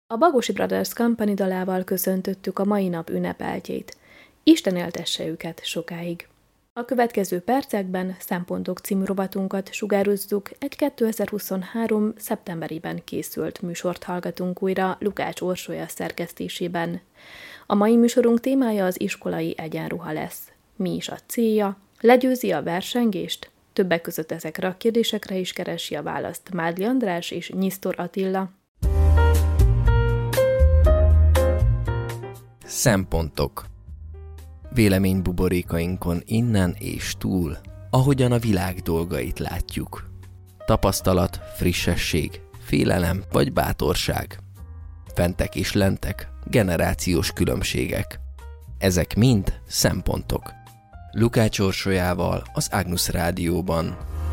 A Bagosi Brothers Company dalával köszöntöttük a mai nap ünnepeltjét. Isten éltesse őket sokáig. A következő percekben Szempontok című rovatunkat sugározzuk, egy 2023. szeptemberében készült műsort hallgatunk újra Lukács Orsolya szerkesztésében. A mai műsorunk témája az iskolai egyenruha lesz. Mi is a célja? Legyőzi a versengést? Többek között ezekre a kérdésekre is keresi a választ Mádli András és Nyisztor Attila. Szempontok. Véleménybuborékainkon innen és túl, ahogyan a világ dolgait látjuk. Tapasztalat, frissesség, félelem vagy bátorság. Fentek és lentek, generációs különbségek. Ezek mind szempontok. Lukács Orsolyával az Agnus Rádióban.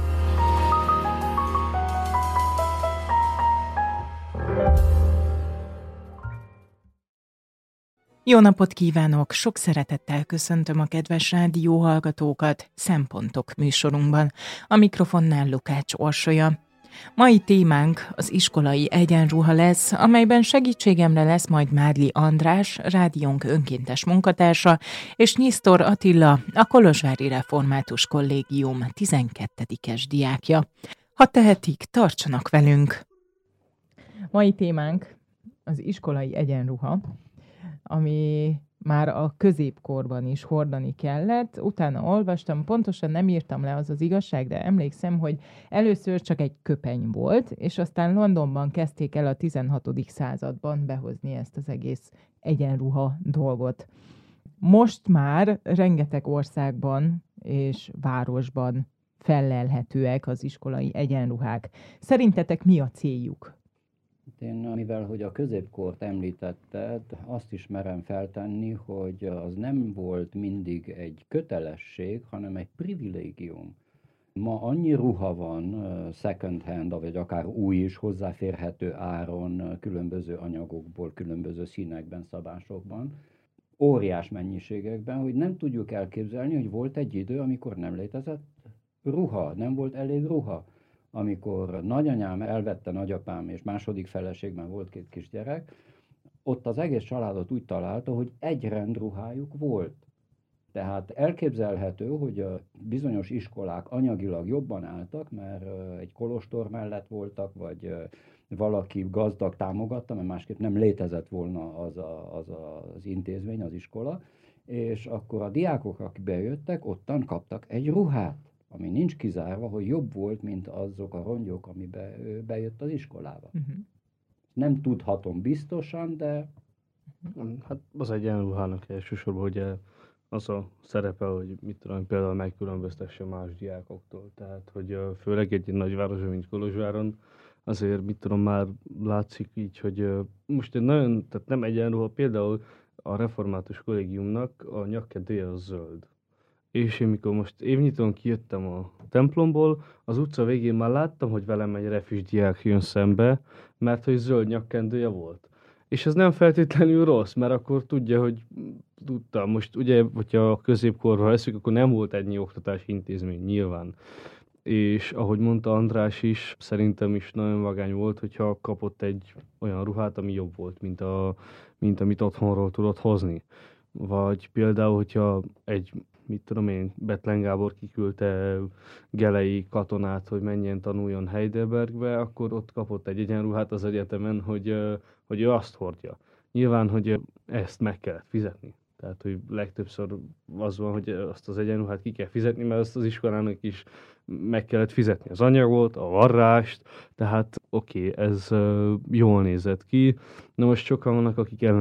Jó napot kívánok! Sok szeretettel köszöntöm a kedves rádióhallgatókat Szempontok műsorunkban. A mikrofonnál Lukács Orsolya. Mai témánk az iskolai egyenruha lesz, amelyben segítségemre lesz majd Mádli András, rádiónk önkéntes munkatársa, és Nyisztor Attila, a Kolozsvári Református Kollégium 12-es diákja. Ha tehetik, tartsanak velünk! Mai témánk az iskolai egyenruha, ami már a középkorban is hordani kellett. Utána olvastam, pontosan nem írtam le, az igazság, de emlékszem, hogy először csak egy köpeny volt, és aztán Londonban kezdték el a 16. században behozni ezt az egész egyenruha dolgot. Most már rengeteg országban és városban fellelhetőek az iskolai egyenruhák. Szerintetek mi a céljuk? Én, mivel hogy a középkort említetted, azt is merem feltenni, hogy az nem volt mindig egy kötelesség, hanem egy privilégium. Ma annyi ruha van second hand, vagy akár új is hozzáférhető áron, különböző anyagokból, különböző színekben, szabásokban, óriás mennyiségekben, hogy nem tudjuk elképzelni, hogy volt egy idő, amikor nem létezett ruha, nem volt elég ruha. Amikor nagyanyám elvette nagyapám, és második feleségben volt 2 kisgyerek, ott az egész családot úgy találta, hogy egy rendruhájuk volt. Tehát elképzelhető, hogy a bizonyos iskolák anyagilag jobban álltak, mert egy kolostor mellett voltak, vagy valaki gazdag támogatta, mert másképp nem létezett volna az intézmény, az iskola, és akkor a diákok, akik bejöttek, ottan kaptak egy ruhát, ami nincs kizárva, hogy jobb volt, mint azok a rongyok, ami bejött az iskolába. Nem tudhatom biztosan, de... Hát az egyenruhának elsősorban, hogy az a szerepe, hogy mit tudom, például megkülönböztesse más diákoktól. Tehát, hogy főleg egy nagyvárosban, mint Kolozsváron, azért mit tudom, már látszik így, hogy most egy nagyon, tehát nem egyenruha, például a Református Kollégiumnak a nyakkendője az zöld. És én mikor most évnyitón kijöttem a templomból, az utca végén már láttam, hogy velem egy refis diák jön szembe, mert hogy zöld nyakkendője volt. És ez nem feltétlenül rossz, mert akkor tudja, hogy tudtam. Most ugye, hogyha a középkorra veszük, akkor nem volt ennyi oktatási intézmény, nyilván. És ahogy mondta András is, szerintem is nagyon vagány volt, hogyha kapott egy olyan ruhát, ami jobb volt, mint amit otthonról tudott hozni. Vagy például, hogyha egy mit tudom én, Bethlen Gábor kiküldte Gelei katonát, hogy menjen tanuljon Heidelbergbe, akkor ott kapott egy egyenruhát az egyetemen, hogy ő azt hordja. Nyilván, hogy ezt meg kellett fizetni. Tehát, hogy legtöbbször az van, hogy azt az egyenruhát ki kell fizetni, mert azt az iskolának is meg kellett fizetni az anyagot, a varrást, tehát oké, ez jól nézett ki. Na most sokan vannak, akik